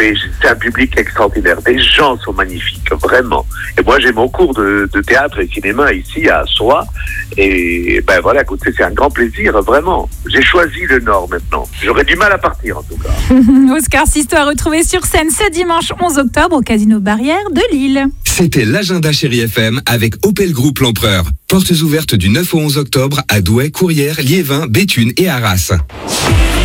mais c'est un public extraordinaire. Des gens sont magnifiques, vraiment. Et moi, j'ai mon cours de théâtre et cinéma ici à Soie. Et ben voilà, écoutez, c'est un grand plaisir, vraiment. J'ai choisi le Nord maintenant. J'aurais du mal à partir, en tout cas. Oscar Sisto à retrouver sur scène ce dimanche 11 octobre au Casino Barrière de Lille. C'était l'agenda Chérie FM avec Opel Group L'Empereur. Portes ouvertes du 9 au 11 octobre à Douai, Courrières, Liévin, Béthune et Arras.